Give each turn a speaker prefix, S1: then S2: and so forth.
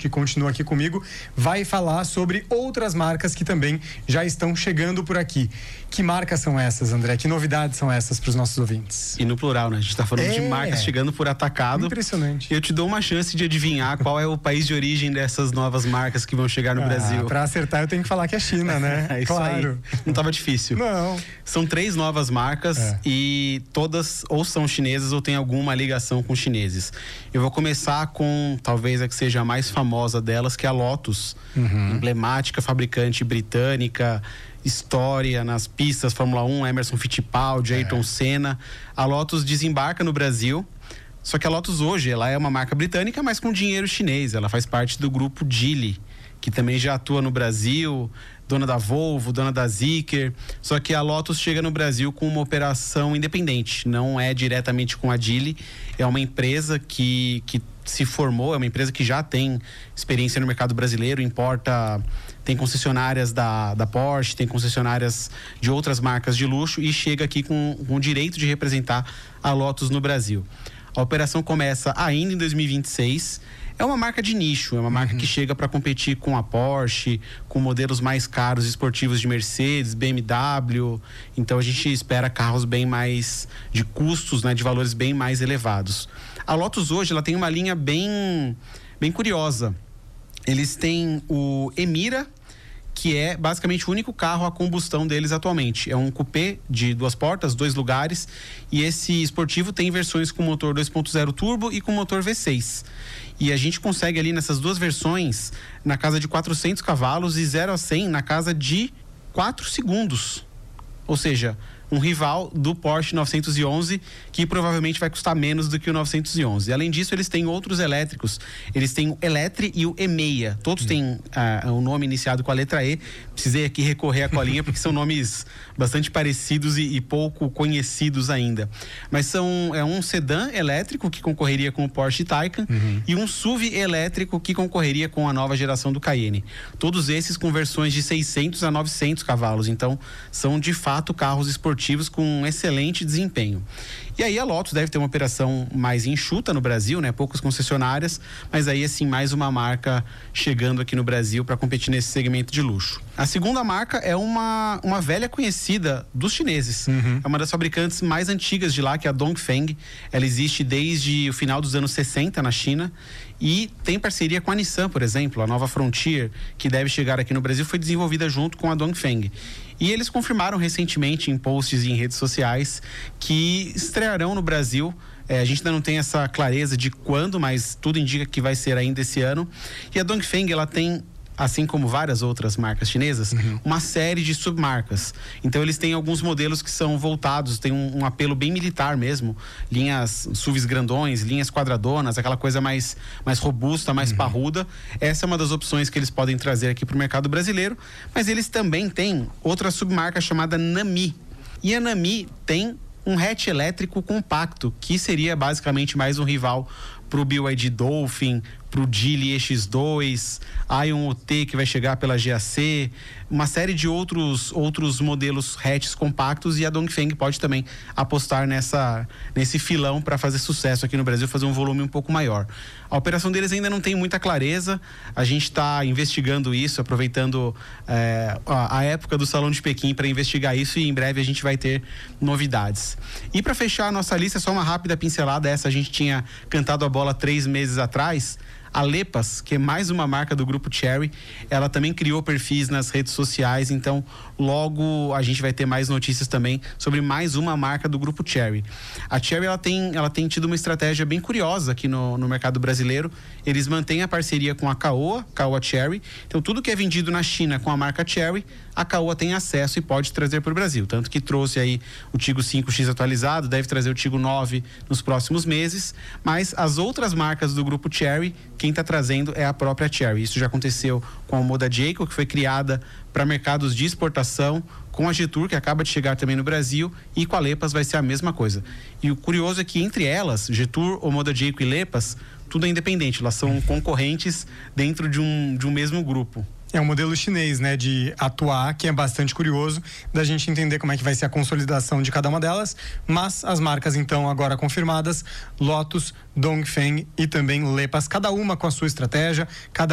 S1: que continua aqui comigo, vai falar sobre outras marcas que também já estão chegando por aqui. Que marcas são essas, André? Que novidades são essas para os nossos ouvintes?
S2: E no plural, né? A gente está falando de marcas chegando por atacado.
S1: Impressionante.
S2: Eu te dou uma chance de adivinhar qual é o país de origem dessas novas marcas que vão chegar no Brasil.
S1: Para acertar, eu tenho que falar que é China, né?
S2: É isso
S1: claro.
S2: Aí. Não estava difícil.
S1: Não.
S2: São 3 novas marcas e todas ou são chinesas ou têm alguma ligação com chineses. Eu vou começar com talvez a que seja a mais famosa delas, que é a Lotus, emblemática fabricante britânica, história nas pistas Fórmula 1, Emerson Fittipaldi, Ayrton Senna. A Lotus desembarca no Brasil. Só que a Lotus hoje, ela é uma marca britânica, mas com dinheiro chinês. Ela faz parte do grupo Geely, que também já atua no Brasil, dona da Volvo, dona da Zeekr. Só que a Lotus chega no Brasil com uma operação independente, não é diretamente com a Geely. É uma empresa que se formou, é uma empresa que já tem experiência no mercado brasileiro, tem concessionárias da Porsche, tem concessionárias de outras marcas de luxo e chega aqui com o direito de representar a Lotus no Brasil. A operação começa ainda em 2026. É uma marca de nicho, é uma marca que chega para competir com a Porsche, com modelos mais caros esportivos de Mercedes, BMW. Então a gente espera carros bem mais de custos, né, de valores bem mais elevados. A Lotus hoje ela tem uma linha bem curiosa. Eles têm o Emira, que é basicamente o único carro a combustão deles atualmente. É um coupé de 2 portas, 2 lugares, e esse esportivo tem versões com motor 2.0 turbo e com motor V6. E a gente consegue ali nessas 2 versões na casa de 400 cavalos e 0 a 100 na casa de 4 segundos. Ou seja, um rival do Porsche 911, que provavelmente vai custar menos do que o 911. Além disso, eles têm outros elétricos. Eles têm o Eletre e o E6. Todos têm um nome iniciado com a letra E. Precisei aqui recorrer à colinha, porque são nomes bastante parecidos e pouco conhecidos ainda. Mas é um sedã elétrico que concorreria com o Porsche Taycan e um SUV elétrico que concorreria com a nova geração do Cayenne. Todos esses com versões de 600 a 900 cavalos. Então, são de fato carros esportivos com um excelente desempenho. E aí a Lotus deve ter uma operação mais enxuta no Brasil, né? Poucas concessionárias, mas aí assim mais uma marca chegando aqui no Brasil para competir nesse segmento de luxo. A segunda marca é uma velha conhecida dos chineses. É uma das fabricantes mais antigas de lá, que é a Dongfeng. Ela existe desde o final dos anos 60 na China e tem parceria com a Nissan, por exemplo. A nova Frontier, que deve chegar aqui no Brasil, foi desenvolvida junto com a Dongfeng. E eles confirmaram recentemente em posts e em redes sociais que estrearão no Brasil. A gente ainda não tem essa clareza de quando, mas tudo indica que vai ser ainda esse ano. E a Dongfeng, ela tem, assim como várias outras marcas chinesas, uma série de submarcas. Então eles têm alguns modelos que são voltados, tem um apelo bem militar mesmo, linhas SUVs grandões, linhas quadradonas, aquela coisa mais robusta, mais parruda. Essa é uma das opções que eles podem trazer aqui para o mercado brasileiro, mas eles também têm outra submarca chamada Nami. E a Nami tem um hatch elétrico compacto, que seria basicamente mais um rival para o BYD Dolphin, para o Geely EX2, Ion OT que vai chegar pela GAC, uma série de outros modelos hatches compactos, e a Dongfeng pode também apostar nesse filão para fazer sucesso aqui no Brasil, fazer um volume um pouco maior. A operação deles ainda não tem muita clareza, a gente está investigando isso, aproveitando a época do Salão de Pequim para investigar isso, e em breve a gente vai ter novidades. E para fechar a nossa lista, só uma rápida pincelada, essa a gente tinha cantado a bola 3 meses atrás. A Lepas, que é mais uma marca do grupo Chery, ela também criou perfis nas redes sociais, então logo a gente vai ter mais notícias também sobre mais uma marca do grupo Chery. A Chery ela tem tido uma estratégia bem curiosa aqui no mercado brasileiro. Eles mantêm a parceria com a Caoa Chery, então tudo que é vendido na China com a marca Chery, a Caoa tem acesso e pode trazer para o Brasil, tanto que trouxe aí o Tiggo 5X atualizado, deve trazer o Tiggo 9 nos próximos meses, mas as outras marcas do grupo Chery, quem está trazendo é a própria Chery. Isso já aconteceu com a Moda Jayco, que foi criada para mercados de exportação, com a Jetour, que acaba de chegar também no Brasil, e com a Lepas vai ser a mesma coisa. E o curioso é que entre elas, Jetour, Moda Jayco e Lepas, tudo é independente, elas são concorrentes dentro de um mesmo grupo.
S1: É um modelo chinês, né, de atuar, que é bastante curioso da gente entender como é que vai ser a consolidação de cada uma delas, mas as marcas então agora confirmadas, Lotus, Dongfeng e também Lepas, cada uma com a sua estratégia, cada